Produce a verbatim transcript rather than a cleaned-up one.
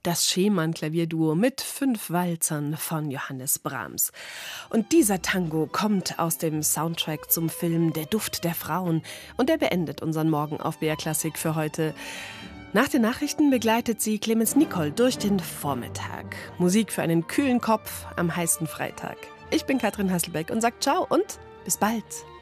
das Schemann-Klavierduo mit fünf Walzern von Johannes Brahms. Und dieser Tango kommt aus dem Soundtrack zum Film Der Duft der Frauen und der beendet unseren Morgen auf B R Klassik für heute. Nach den Nachrichten begleitet sie Clemens Nicol durch den Vormittag. Musik für einen kühlen Kopf am heißen Freitag. Ich bin Katrin Hasselbeck und sage ciao und bis bald.